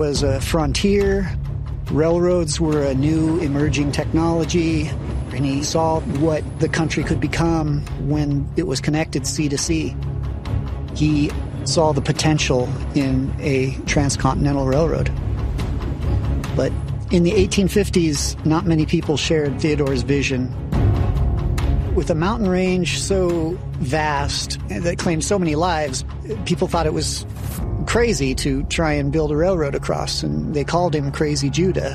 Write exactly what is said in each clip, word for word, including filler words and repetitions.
was a frontier. Railroads were a new emerging technology, and he saw what the country could become when it was connected sea to sea. He saw the potential in a transcontinental railroad. But in the eighteen fifties, not many people shared Theodore's vision. With a mountain range so vast that claimed so many lives, people thought it was crazy to try and build a railroad across, and they called him Crazy Judah.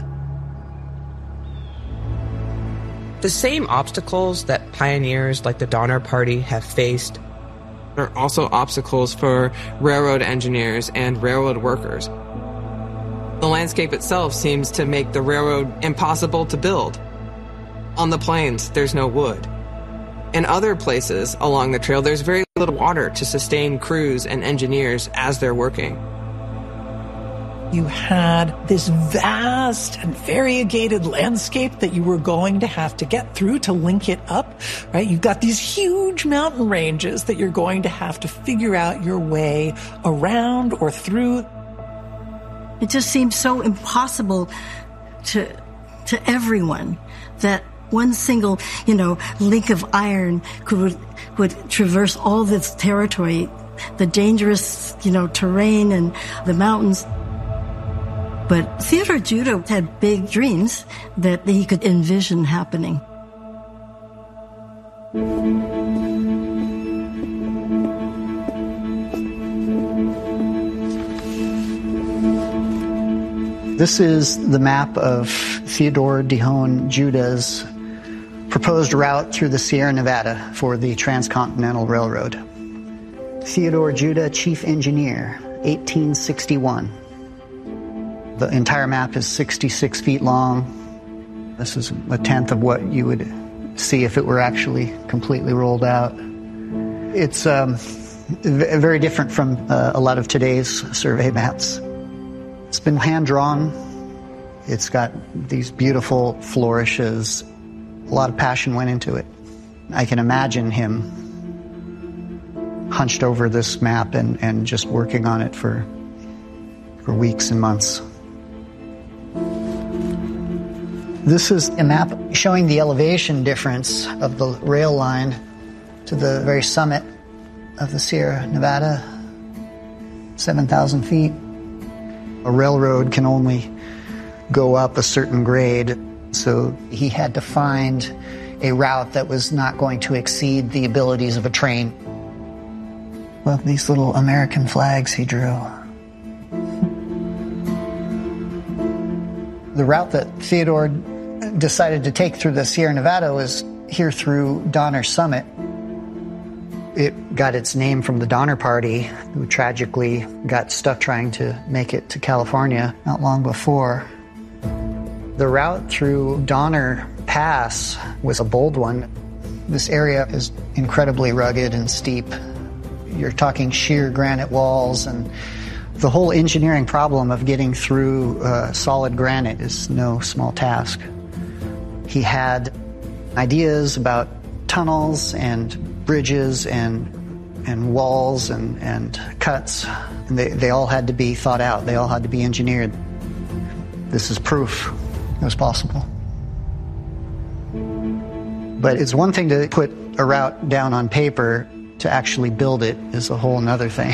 The same obstacles that pioneers like the Donner Party have faced are also obstacles for railroad engineers and railroad workers. The landscape itself seems to make the railroad impossible to build. On the plains, there's no wood. In other places along the trail, there's very little water to sustain crews and engineers as they're working. You had this vast and variegated landscape that you were going to have to get through to link it up, right? You've got these huge mountain ranges that you're going to have to figure out your way around or through. It just seemed so impossible to to everyone that one single, you know, link of iron could would traverse all this territory, the dangerous, you know, terrain and the mountains. But Theodore Judah had big dreams that he could envision happening. This is the map of Theodore Dihon Judah's proposed route through the Sierra Nevada for the Transcontinental Railroad. Theodore Judah, Chief Engineer, eighteen sixty-one. The entire map is sixty-six feet long. This is a tenth of what you would see if it were actually completely rolled out. It's um, very different from uh, a lot of today's survey maps. It's been hand-drawn. It's got these beautiful flourishes. A lot of passion went into it. I can imagine him hunched over this map and, and just working on it for, for weeks and months. This is a map showing the elevation difference of the rail line to the very summit of the Sierra Nevada, seven thousand feet. A railroad can only go up a certain grade, so he had to find a route that was not going to exceed the abilities of a train. Well, these little American flags he drew. The route that Theodore decided to take through the Sierra Nevada was here through Donner Summit. It got its name from the Donner Party, who tragically got stuck trying to make it to California not long before. The route through Donner Pass was a bold one. This area is incredibly rugged and steep. You're talking sheer granite walls, and the whole engineering problem of getting through uh, solid granite is no small task. He had ideas about tunnels and bridges and and walls and, and cuts. And they, they all had to be thought out. They all had to be engineered. This is proof it was possible. But it's one thing to put a route down on paper. To actually build it is a whole nother thing.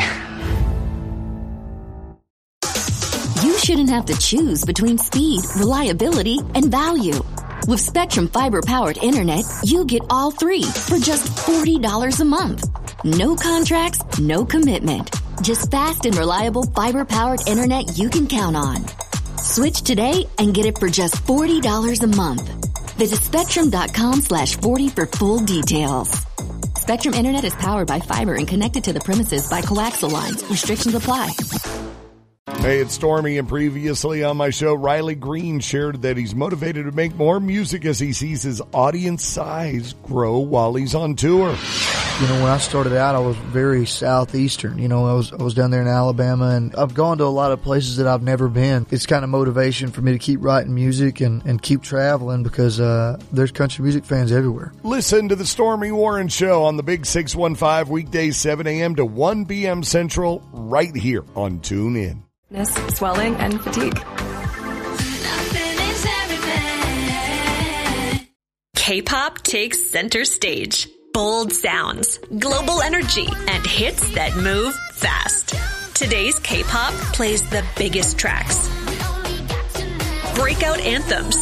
You shouldn't have to choose between speed, reliability, and value. With Spectrum Fiber-powered internet, you get all three for just forty dollars a month. No contracts, no commitment. Just fast and reliable fiber-powered internet you can count on. Switch today and get it for just forty dollars a month. Visit spectrum.com slash 40 for full details. Spectrum Internet is powered by fiber and connected to the premises by coaxial lines. Restrictions apply. Hey, it's Stormy, and previously on my show, Riley Green shared that he's motivated to make more music as he sees his audience size grow while he's on tour. You know, when I started out, I was very southeastern. You know, I was I was down there in Alabama, and I've gone to a lot of places that I've never been. It's kind of motivation for me to keep writing music and, and keep traveling because uh, there's country music fans everywhere. Listen to the Stormy Warren Show on the Big six one five, weekdays seven a.m. to one p.m. Central, right here on TuneIn. swelling, and fatigue. K-pop takes center stage. Bold sounds, global energy, and hits that move fast. Today's K-pop plays the biggest tracks, breakout anthems,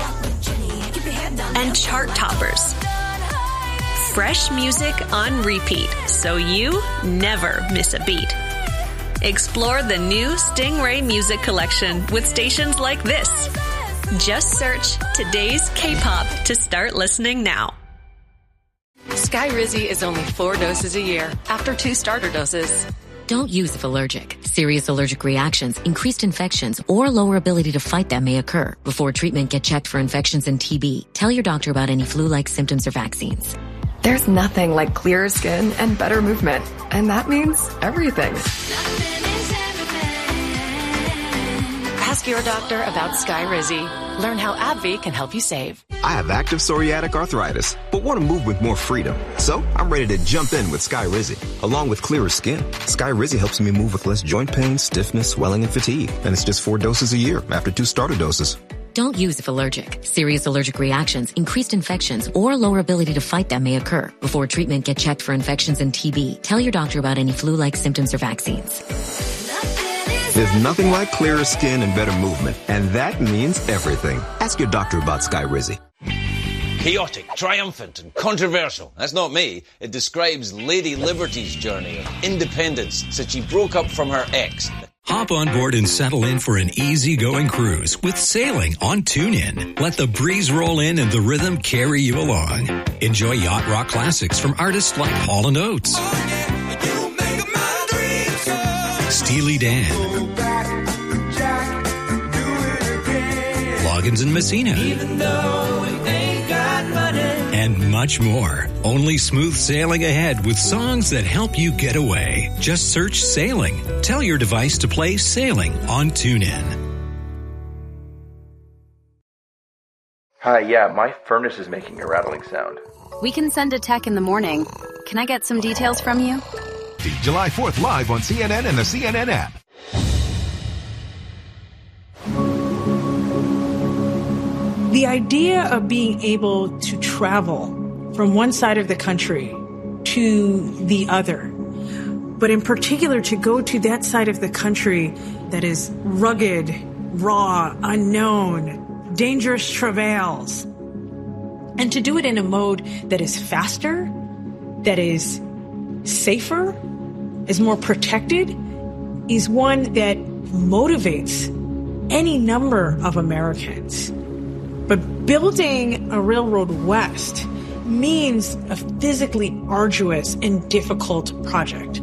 and chart toppers. Fresh music on repeat, so you never miss a beat. Explore the new Stingray Music Collection with stations like this. Just search Today's K-pop to start listening now. Skyrizi is only four doses a year after two starter doses. Don't use if allergic. Serious allergic reactions, increased infections, or lower ability to fight them may occur. Before treatment, get checked for infections and T B. Tell your doctor about any flu-like symptoms or vaccines. There's nothing like clearer skin and better movement, and that means everything. Ask your doctor about Skyrizi. Learn how AbbVie can help you save. I have active psoriatic arthritis, but want to move with more freedom. So I'm ready to jump in with Skyrizi. Along with clearer skin, Skyrizi helps me move with less joint pain, stiffness, swelling, and fatigue. And it's just four doses a year after two starter doses. Don't use if allergic. Serious allergic reactions, increased infections, or lower ability to fight them may occur. Before treatment, get checked for infections and T B. Tell your doctor about any flu-like symptoms or vaccines. There's nothing like clearer skin and better movement, and that means everything. Ask your doctor about Skyrizi. Chaotic, triumphant, and controversial. That's not me. It describes Lady Liberty's journey of independence since she broke up from her ex. Hop on board and settle in for an easy-going cruise with sailing on TuneIn. Let the breeze roll in and the rhythm carry you along. Enjoy yacht rock classics from artists like Hall and Oates, Steely Dan, Loggins and Messina, and much more. Only smooth sailing ahead with songs that help you get away. Just search Sailing. Tell your device to play Sailing on TuneIn. Hi, yeah, my furnace is making a rattling sound. We can send a tech in the morning. Can I get some details from you? July fourth live on C N N and the C N N app. The idea of being able to travel from one side of the country to the other, but in particular to go to that side of the country that is rugged, raw, unknown, dangerous travails, and to do it in a mode that is faster, that is safer, is more protected, is one that motivates any number of Americans. But building a railroad west means a physically arduous and difficult project.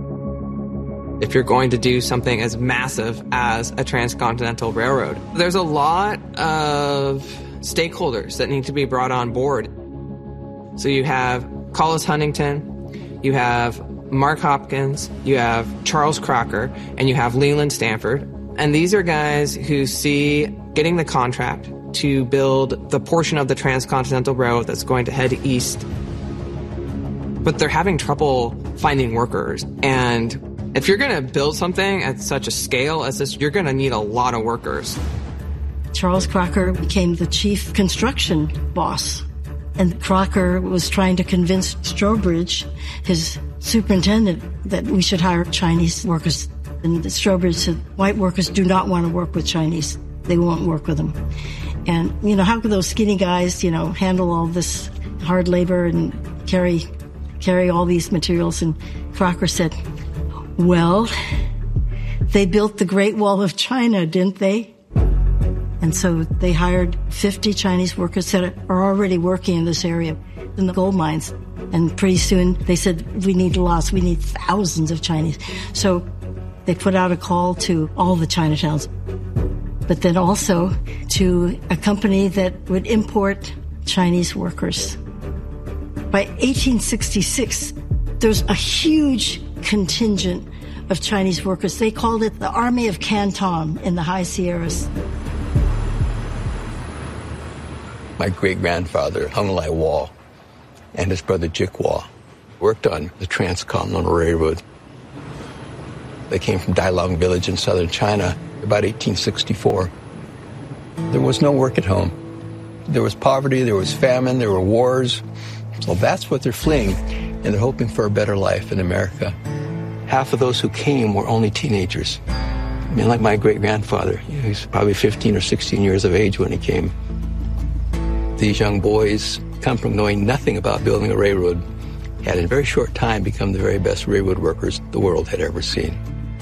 If you're going to do something as massive as a transcontinental railroad, there's a lot of stakeholders that need to be brought on board. So you have Collis Huntington, you have Mark Hopkins, you have Charles Crocker, and you have Leland Stanford. And these are guys who see getting the contract to build the portion of the transcontinental railroad that's going to head east. But they're having trouble finding workers. And if you're going to build something at such a scale as this, you're going to need a lot of workers. Charles Crocker became the chief construction boss. And Crocker was trying to convince Strobridge, his superintendent, that we should hire Chinese workers. And Strobridge said, white workers do not want to work with Chinese. They won't work with them. And, you know, how could those skinny guys, you know, handle all this hard labor and carry carry all these materials? And Crocker said, well, they built the Great Wall of China, didn't they? And so they hired fifty Chinese workers that are already working in this area in the gold mines. And pretty soon they said, we need lots, we need thousands of Chinese. So they put out a call to all the Chinatowns, but then also to a company that would import Chinese workers. By eighteen sixty-six, there's a huge contingent of Chinese workers. They called it the Army of Canton in the High Sierras. My great-grandfather, Hung Lai Wah, and his brother Jik Wah worked on the Transcontinental Railroad. They came from Dailong village in southern China about eighteen sixty-four. There was no work at home. There was poverty, there was famine, there were wars. So that's what they're fleeing, and they're hoping for a better life in America. Half of those who came were only teenagers. I mean, like my great-grandfather. You know, he's probably fifteen or sixteen years of age when he came. These young boys come from knowing nothing about building a railroad, had in a very short time become the very best railroad workers the world had ever seen.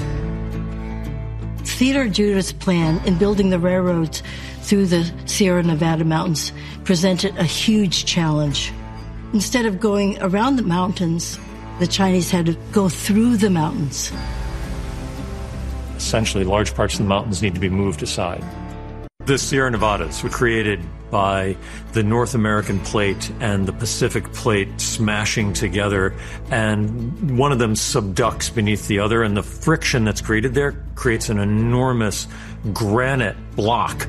Theodore Judah's plan in building the railroads through the Sierra Nevada mountains presented a huge challenge. Instead of going around the mountains, the Chinese had to go through the mountains. Essentially, large parts of the mountains need to be moved aside. The Sierra Nevadas were created by the North American plate and the Pacific plate smashing together, and one of them subducts beneath the other, and the friction that's created there creates an enormous granite block.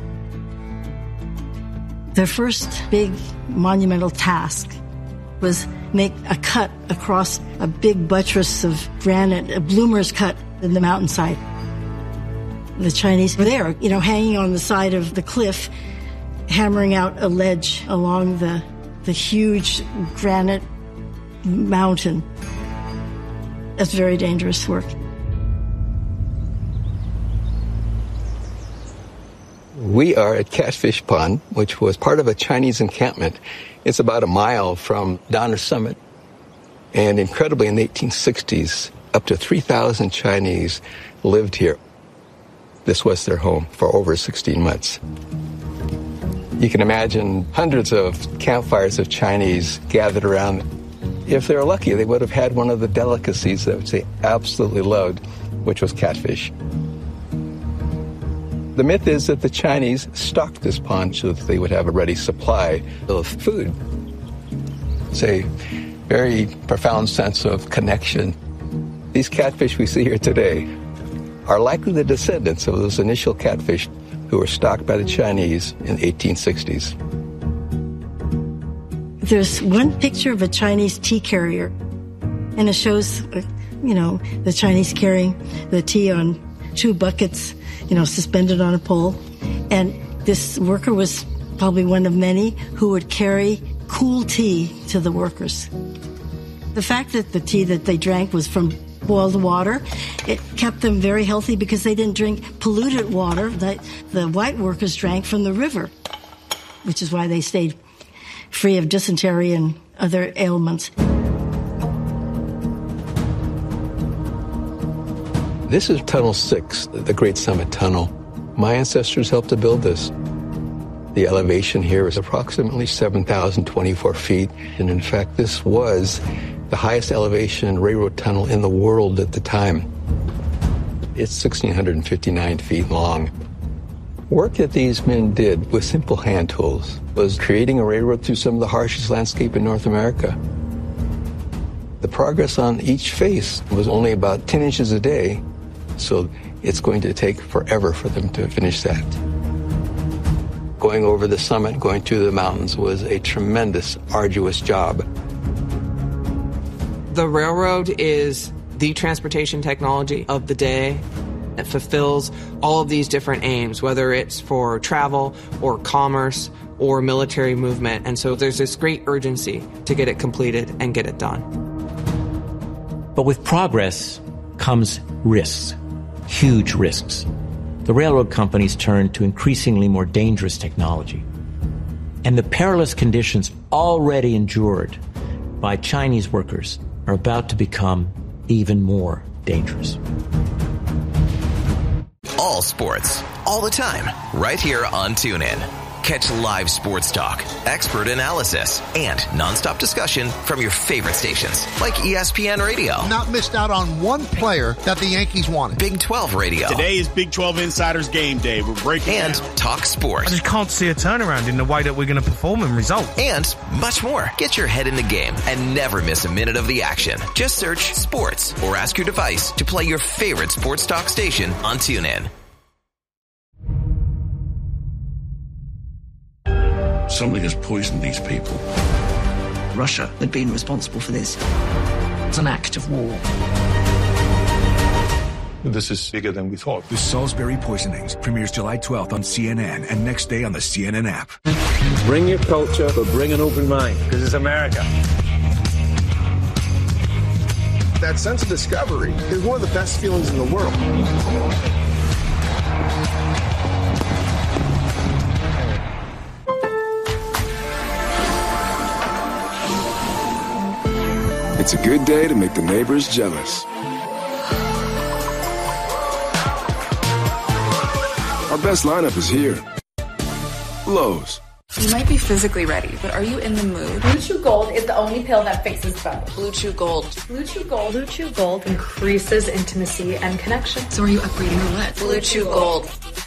Their first big monumental task was make a cut across a big buttress of granite, a bloomer's cut in the mountainside. The Chinese were there, you know, hanging on the side of the cliff, hammering out a ledge along the, the huge granite mountain. That's very dangerous work. We are at Catfish Pond, which was part of a Chinese encampment. It's about a mile from Donner Summit. And incredibly, in the eighteen sixties, up to three thousand Chinese lived here. This was their home for over sixteen months. You can imagine hundreds of campfires of Chinese gathered around. If they were lucky, they would have had one of the delicacies that they absolutely loved, which was catfish. The myth is that the Chinese stocked this pond so that they would have a ready supply of food. It's a very profound sense of connection. These catfish we see here today are likely the descendants of those initial catfish who were stocked by the Chinese in the eighteen sixties. There's one picture of a Chinese tea carrier, and it shows, you know, the Chinese carrying the tea on two buckets, you know, suspended on a pole. And this worker was probably one of many who would carry cool tea to the workers. The fact that the tea that they drank was from boiled water, it kept them very healthy because they didn't drink polluted water that the white workers drank from the river, which is why they stayed free of dysentery and other ailments. This is Tunnel six, the Great Summit Tunnel. My ancestors helped to build this. The elevation here is approximately seven thousand twenty-four feet, and in fact, this was the highest elevation railroad tunnel in the world at the time. It's one thousand six hundred fifty-nine feet long. Work that these men did with simple hand tools was creating a railroad through some of the harshest landscape in North America. The progress on each face was only about ten inches a day, so it's going to take forever for them to finish that. Going over the summit, going to the mountains was a tremendous, arduous job. The railroad is the transportation technology of the day. It fulfills all of these different aims, whether it's for travel or commerce or military movement. And so there's this great urgency to get it completed and get it done. But with progress comes risks, huge risks. The railroad companies turn to increasingly more dangerous technology. And the perilous conditions already endured by Chinese workers are about to become even more dangerous. All sports, all the time, right here on TuneIn. Catch live sports talk, expert analysis, and nonstop discussion from your favorite stations, like E S P N Radio. Not missed out on one player that the Yankees wanted. Big twelve Radio. Today is Big twelve Insiders Game Day. We're breaking And down. Talk Sports. I just can't see a turnaround in the way that we're going to perform and result. And much more. Get your head in the game and never miss a minute of the action. Just search Sports or ask your device to play your favorite sports talk station on TuneIn. Something has poisoned these people. Russia had been responsible for this. It's an act of war. This is bigger than we thought. The Salisbury Poisonings premieres July twelfth on C N N and next day on the C N N app. Bring your culture, but bring an open mind, because it's America. That sense of discovery is one of the best feelings in the world. It's a good day to make the neighbors jealous. Our best lineup is here. Lowe's. You might be physically ready, but are you in the mood? Blue Chew Gold is the only pill that fixes both. Blue Chew Gold. Blue Chew Gold. Blue Chew Gold increases intimacy and connection. So are you upgrading or what? Blue Chew Gold.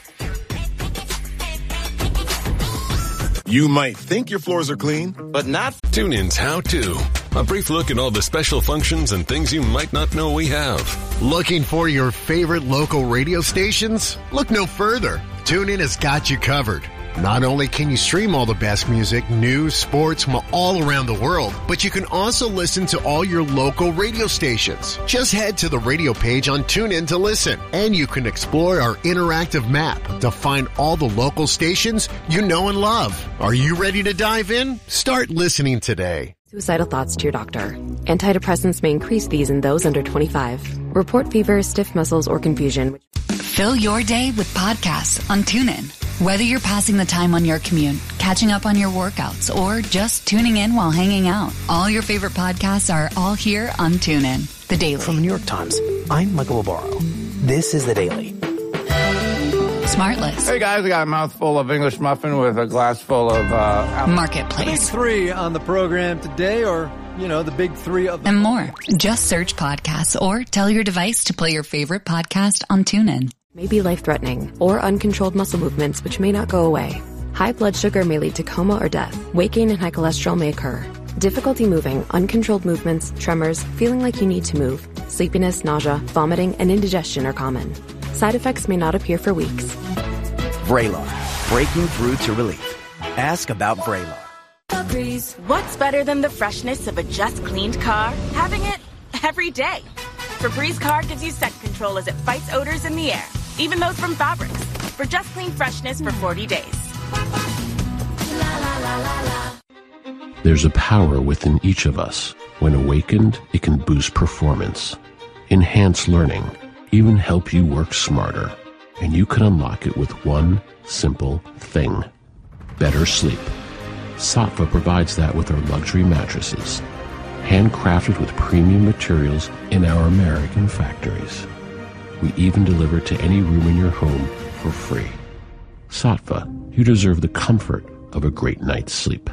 You might think your floors are clean, but not. TuneIn's How To. A brief look at all the special functions and things you might not know we have. Looking for your favorite local radio stations? Look no further. TuneIn has got you covered. Not only can you stream all the best music, news, sports from all around the world, but you can also listen to all your local radio stations. Just head to the radio page on TuneIn to listen, and you can explore our interactive map to find all the local stations you know and love. Are you ready to dive in? Start listening today. Suicidal thoughts to your doctor. Antidepressants may increase these in those under twenty-five. Report fever, stiff muscles, or confusion. Fill your day with podcasts on TuneIn. Whether you're passing the time on your commute, catching up on your workouts, or just tuning in while hanging out, all your favorite podcasts are all here on TuneIn. The Daily. From the New York Times, I'm Michael Barbaro. This is The Daily. Smartless. Hey guys, I got a mouthful of English muffin with a glass full of uh, Marketplace. Big three on the program today, or, you know, the big three of the and more. Just search podcasts or tell your device to play your favorite podcast on TuneIn. May be life-threatening or uncontrolled muscle movements which may not go away. High blood sugar may lead to coma or death. Weight gain and high cholesterol may occur. Difficulty moving, uncontrolled movements, tremors, feeling like you need to move, sleepiness, nausea, vomiting, and indigestion are common. Side effects may not appear for weeks. Vraylar, breaking through to relief. Ask about Vraylar. What's better than the freshness of a just cleaned car? Having it every day. Febreze car gives you scent control as it fights odors in the air, even those from fabrics, for just clean freshness for forty days. There's a power within each of us. When awakened, it can boost performance, enhance learning, even help you work smarter. And you can unlock it with one simple thing: better sleep. Saatva provides that with our luxury mattresses, handcrafted with premium materials in our American factories. We even deliver to any room in your home for free. Saatva, you deserve the comfort of a great night's sleep.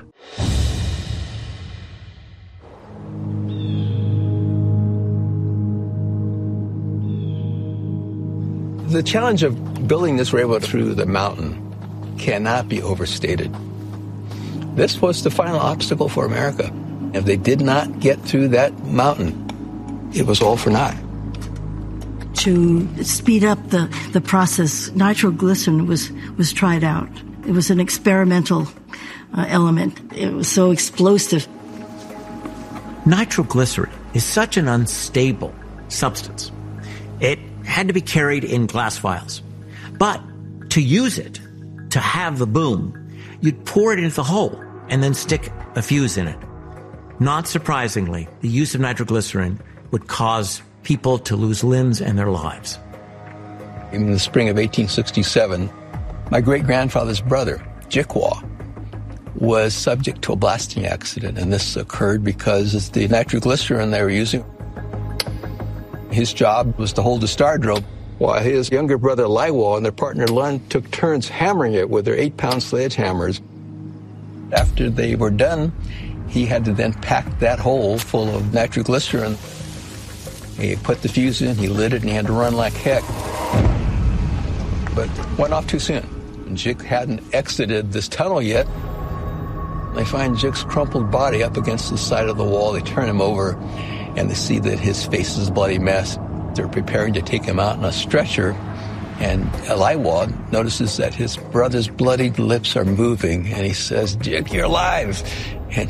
The challenge of building this railroad through the mountain cannot be overstated. This was the final obstacle for America. If they did not get through that mountain, it was all for naught. To speed up the, the process, nitroglycerin was, was tried out. It was an experimental uh, element. It was so explosive. Nitroglycerin is such an unstable substance. It had to be carried in glass vials. But to use it, to have the boom, you'd pour it into the hole and then stick a fuse in it. Not surprisingly, the use of nitroglycerin would cause people to lose limbs and their lives. In the spring of eighteen sixty-seven, my great-grandfather's brother, Jikwa, was subject to a blasting accident, and this occurred because the nitroglycerin they were using, his job was to hold the star drill, while his younger brother Laiwa and their partner Lund took turns hammering it with their eight-pound sledgehammers. After they were done, he had to then pack that hole full of nitroglycerin. He put the fuse in, he lit it, and he had to run like heck. But went off too soon. Jik hadn't exited this tunnel yet. They find Jik's crumpled body up against the side of the wall. They turn him over, and they see that his face is a bloody mess. They're preparing to take him out in a stretcher, and Laiwa notices that his brother's bloodied lips are moving, and he says, "Jik, you're alive." And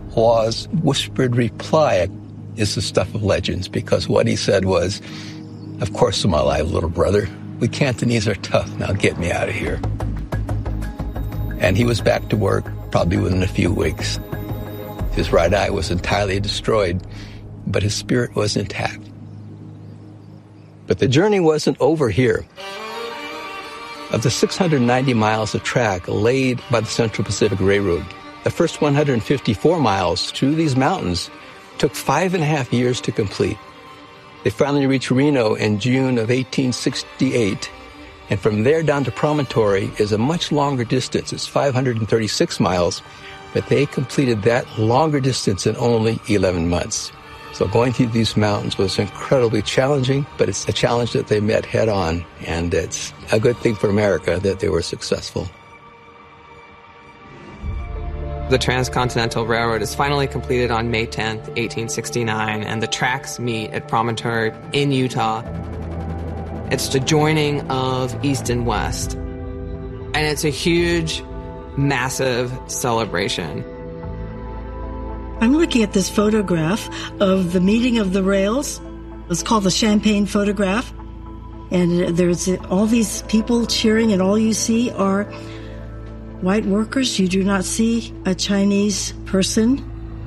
Jikwa's whispered reply is the stuff of legends, because what he said was, Of course, I'm alive, little brother. We Cantonese are tough. Now get me out of here. And he was back to work probably within a few weeks. His right eye was entirely destroyed, but his spirit was intact. But the journey wasn't over here. Of the six hundred ninety miles of track laid by the Central Pacific Railroad, the first one hundred fifty-four miles through these mountains took five and a half years to complete. They finally reached Reno in June of eighteen sixty-eight, and from there down to Promontory is a much longer distance. It's five hundred thirty-six miles, but they completed that longer distance in only eleven months. So going through these mountains was incredibly challenging, but it's a challenge that they met head on, and it's a good thing for America that they were successful. The Transcontinental Railroad is finally completed on May tenth, eighteen sixty-nine, and the tracks meet at Promontory in Utah. It's the joining of East and West, and it's a huge, massive celebration. I'm looking at this photograph of the meeting of the rails. It's called the Champagne photograph. And there's all these people cheering, and all you see are white workers. You do not see a Chinese person.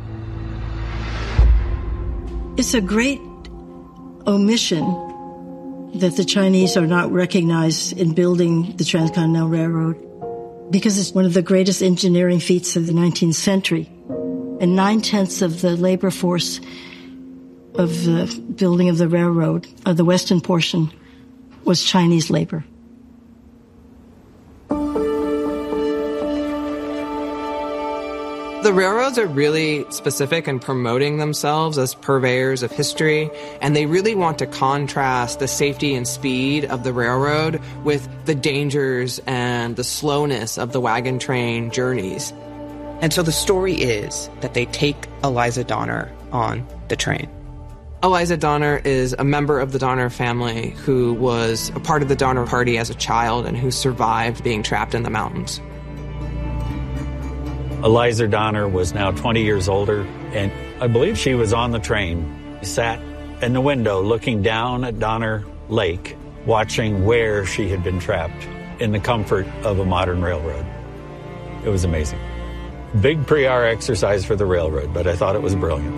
It's a great omission that the Chinese are not recognized in building the Transcontinental Railroad, because it's one of the greatest engineering feats of the nineteenth century. And nine-tenths of the labor force of the building of the railroad, of the western portion, was Chinese labor. The railroads are really specific in promoting themselves as purveyors of history, and they really want to contrast the safety and speed of the railroad with the dangers and the slowness of the wagon train journeys. And so the story is that they take Eliza Donner on the train. Eliza Donner is a member of the Donner family who was a part of the Donner Party as a child and who survived being trapped in the mountains. Eliza Donner was now twenty years older, and I believe she was on the train, sat in the window looking down at Donner Lake, watching where she had been trapped in the comfort of a modern railroad. It was amazing. Big pre-R exercise for the railroad, but I thought it was brilliant.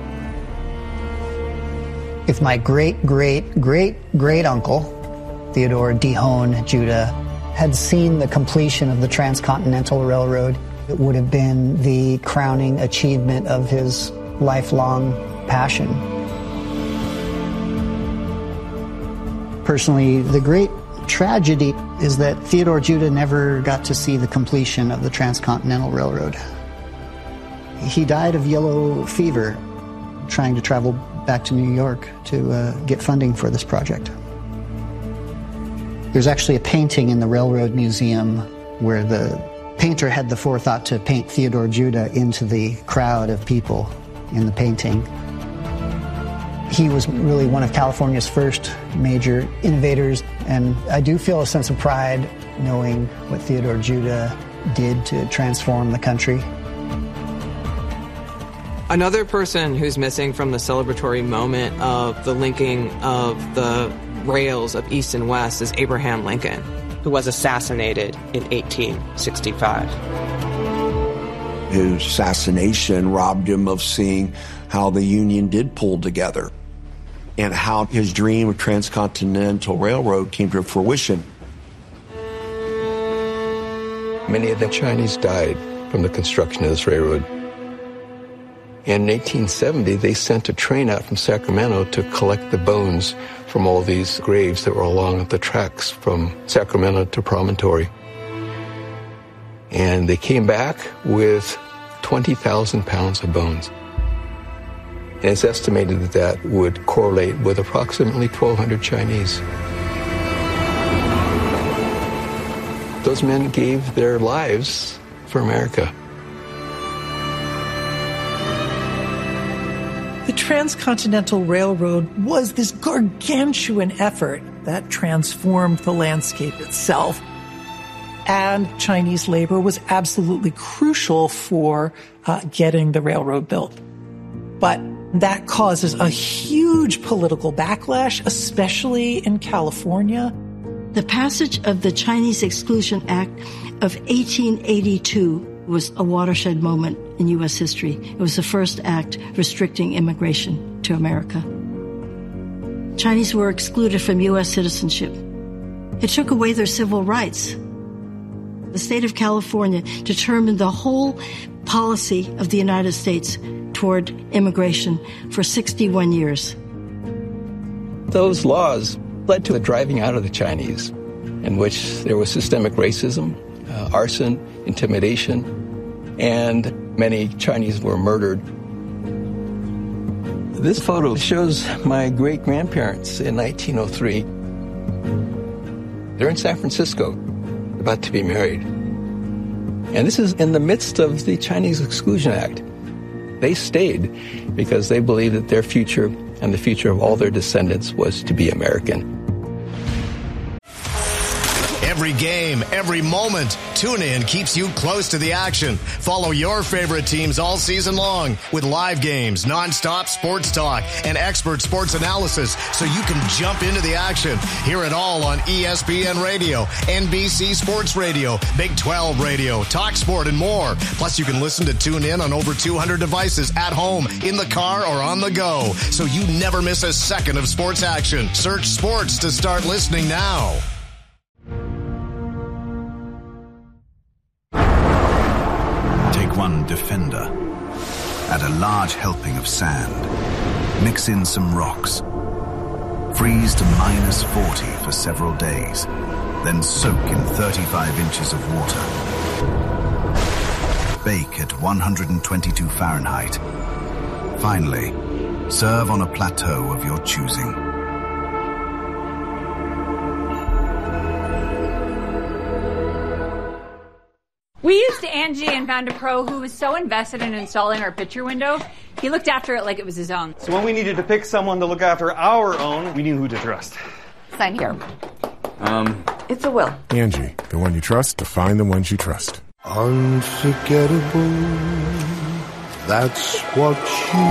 If my great, great, great, great uncle, Theodore Dehone Judah, had seen the completion of the Transcontinental Railroad, it would have been the crowning achievement of his lifelong passion. Personally, the great tragedy is that Theodore Judah never got to see the completion of the Transcontinental Railroad. He died of yellow fever trying to travel back to New York to uh, get funding for this project. There's actually a painting in the Railroad Museum where the painter had the forethought to paint Theodore Judah into the crowd of people in the painting. He was really one of California's first major innovators, and I do feel a sense of pride knowing what Theodore Judah did to transform the country. Another person who's missing from the celebratory moment of the linking of the rails of East and West is Abraham Lincoln, who was assassinated in eighteen sixty-five. His assassination robbed him of seeing how the Union did pull together and how his dream of Transcontinental Railroad came to fruition. Many of the Chinese died from the construction of this railroad. And in eighteen seventy, they sent a train out from Sacramento to collect the bones from all these graves that were along the tracks from Sacramento to Promontory. And they came back with twenty thousand pounds of bones. And it's estimated that that would correlate with approximately twelve hundred Chinese. Those men gave their lives for America. The Transcontinental Railroad was this gargantuan effort that transformed the landscape itself. And Chinese labor was absolutely crucial for uh, getting the railroad built. But That causes a huge political backlash, especially in California. The passage of the Chinese Exclusion Act of eighteen eighty-two was a watershed moment in U S history. It was the first act restricting immigration to America. Chinese were excluded from U S citizenship. It took away their civil rights. The state of California determined the whole policy of the United States toward immigration for sixty-one years. Those laws led to the driving out of the Chinese, in which there was systemic racism, uh, arson, intimidation, and many Chinese were murdered. This photo shows my great-grandparents in nineteen oh three. They're in San Francisco, about to be married. And this is in the midst of the Chinese Exclusion Act. They stayed because they believed that their future and the future of all their descendants was to be American. Every game, every moment, TuneIn keeps you close to the action. Follow your favorite teams all season long with live games, nonstop sports talk, and expert sports analysis so you can jump into the action. Hear it all on E S P N Radio, N B C Sports Radio, Big twelve Radio, TalkSport, and more. Plus, you can listen to TuneIn on over two hundred devices at home, in the car, or on the go, so you never miss a second of sports action. Search sports to start listening now. One Defender. Add a large helping of sand. Mix in some rocks. Freeze to minus forty for several days. Then soak in thirty-five inches of water. Bake at one hundred twenty-two Fahrenheit. Finally, serve on a plateau of your choosing. We used Angie and found a pro who was so invested in installing our picture window, he looked after it like it was his own. So when we needed to pick someone to look after our own, we knew who to trust. Sign here. Um, It's a will. Angie, the one you trust to find the ones you trust. Unforgettable. That's what you